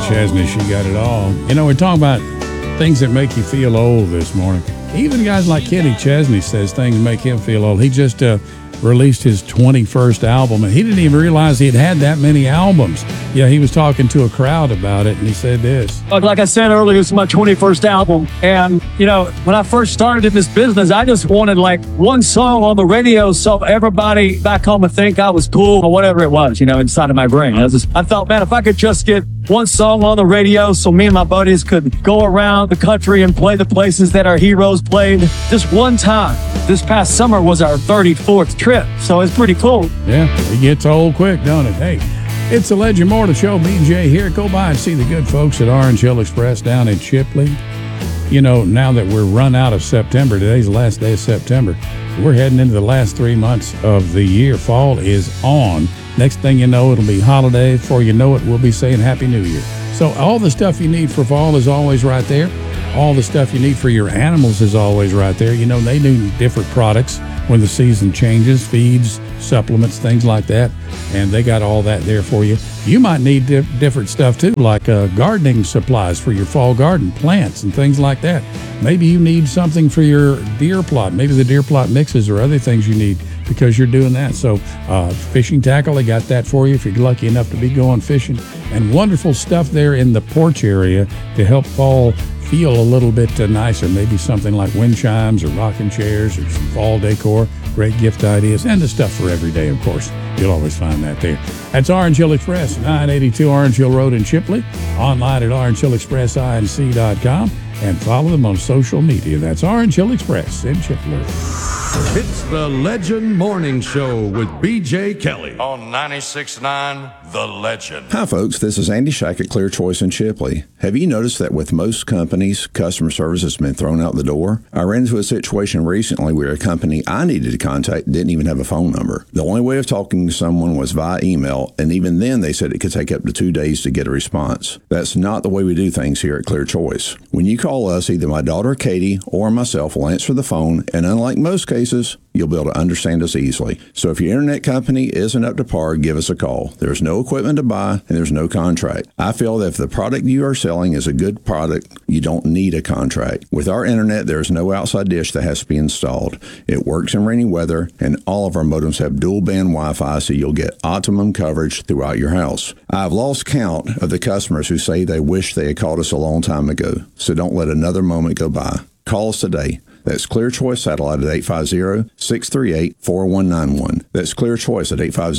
Chesney, she got it all. You know, we're talking about things that make you feel old this morning. Even guys like Kenny Chesney says things make him feel old. He just released his 21st album, and he didn't even realize he had that many albums. Yeah, he was talking to a crowd about it, and he said this. Like I said earlier, it's my 21st album. And, you know, when I first started in this business, I just wanted like one song on the radio so everybody back home would think I was cool or whatever it was, you know, inside of my brain. I thought, man, if I could just get one song on the radio so me and my buddies could go around the country and play the places that our heroes played just one time. This past summer was our 34th trip, so it's pretty cool. Yeah, it gets old quick, don't it? Hey, it's the Legend Mortal Show. BJ here. Go by and see the good folks at Orange Hill Express down in Chipley. You know, now that we're run out of September, today's the last day of September, we're heading into the last 3 months of the year. Fall is on. Next thing you know, it'll be holiday. Before you know it, we'll be saying Happy New Year. So all the stuff you need for fall is always right there. All the stuff you need for your animals is always right there. You know, they need different products when the season changes, feeds, supplements, things like that. And they got all that there for you. You might need different stuff too, like gardening supplies for your fall garden, plants and things like that. Maybe you need something for your deer plot. Maybe the deer plot mixes or other things you need because you're doing that. So fishing tackle, they got that for you if you're lucky enough to be going fishing. And wonderful stuff there in the porch area to help fall feel a little bit nicer. Maybe something like wind chimes or rocking chairs or some fall decor. Great gift ideas and the stuff for every day, of course. You'll always find that there. That's Orange Hill Express, 982 Orange Hill Road in Chipley. Online at orangehillexpressinc.com and follow them on social media. That's Orange Hill Express in Chipley. It's the Legend Morning Show with BJ Kelly on 96.9 The Legend. Hi, folks. This is Andy Shack at Clear Choice in Chipley. Have you noticed that with most companies, customer service has been thrown out the door? I ran into a situation recently where a company I needed to contact didn't even have a phone number. The only way of talking to someone was via email, and even then they said it could take up to 2 days to get a response. That's not the way we do things here at Clear Choice. When you call us, either my daughter Katie or myself will answer the phone, and unlike most cases, you'll be able to understand us easily. So if your internet company isn't up to par, give us a call. There's no equipment to buy and there's no contract. I feel that if the product you are selling is a good product, you don't need a contract. With our internet, there's no outside dish that has to be installed. It works in rainy weather, and all of our modems have dual band Wi-Fi, so you'll get optimum coverage throughout your house. I've lost count of the customers who say they wish they had called us a long time ago, so don't let another moment go by. Call us today. That's Clear Choice Satellite at 850-638-4191. That's Clear Choice at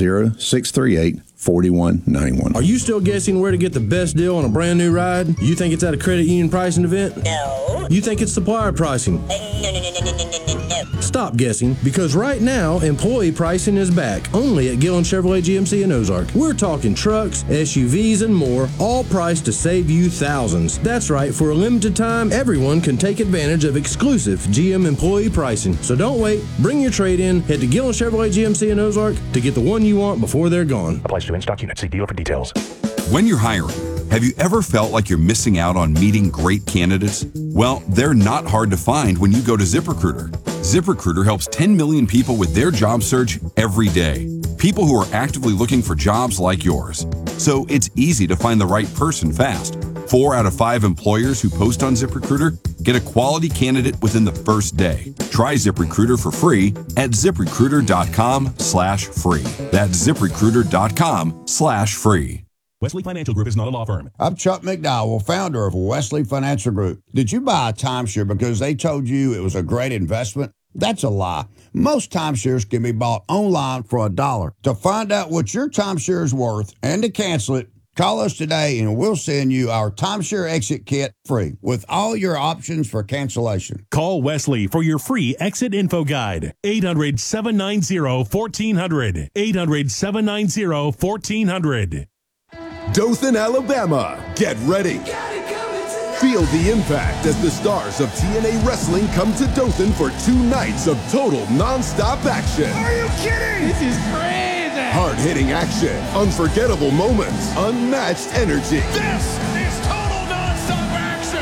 850-638-4191. Are you still guessing where to get the best deal on a brand new ride? You think it's at a credit union pricing event? No. You think it's supplier pricing? No. Stop guessing, because right now, employee pricing is back, only at Gillen Chevrolet GMC in Ozark. We're talking trucks, SUVs, and more, all priced to save you thousands. That's right, for a limited time, everyone can take advantage of exclusive GM employee pricing. So don't wait, bring your trade-in, head to Gillen Chevrolet GMC in Ozark to get the one you want before they're gone. Applies to in-stock units. See dealer for details. When you're hiring, have you ever felt like you're missing out on meeting great candidates? Well, they're not hard to find when you go to ZipRecruiter. ZipRecruiter helps 10 million people with their job search every day. People who are actively looking for jobs like yours. So it's easy to find the right person fast. 4 out of 5 employers who post on ZipRecruiter get a quality candidate within the first day. Try ZipRecruiter for free at ZipRecruiter.com/free. That's ZipRecruiter.com/free. Wesley Financial Group is not a law firm. I'm Chuck McDowell, founder of Wesley Financial Group. Did you buy a timeshare because they told you it was a great investment? That's a lie. Most timeshares can be bought online for $1. To find out what your timeshare is worth and to cancel it, call us today and we'll send you our timeshare exit kit free with all your options for cancellation. Call Wesley for your free exit info guide. 800-790-1400. 800-790-1400. Dothan, Alabama. Get ready. Feel the impact as the stars of TNA Wrestling come to Dothan for 2 nights of total non-stop action. Are you kidding? This is crazy. Hard-hitting action, unforgettable moments, unmatched energy. This is total non-stop action.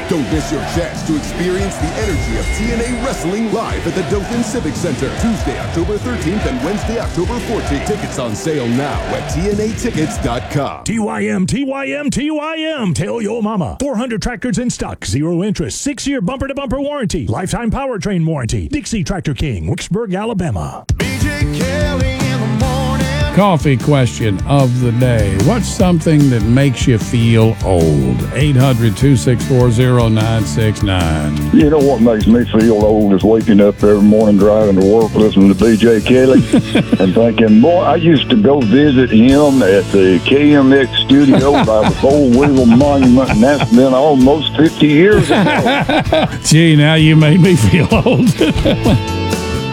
Don't miss your chance to experience the energy of TNA Wrestling live at the Dothan Civic Center, Tuesday, October 13th and Wednesday, October 14th. Tickets on sale now at TNAtickets.com. TYM, TYM, TYM. Tell your mama. 400 tractors in stock, 0 interest, 6-year bumper-to-bumper warranty, lifetime powertrain warranty. Dixie Tractor King, Wicksburg, Alabama. BJ Kelly in the morning. Coffee question of the day. What's something that makes you feel old? 800-264-0969. You know what makes me feel old is waking up every morning driving to work listening to BJ Kelly and thinking, boy, I used to go visit him at the KMX studio by the Boll Weevil Monument, and that's been almost 50 years ago. Gee, now you made me feel old.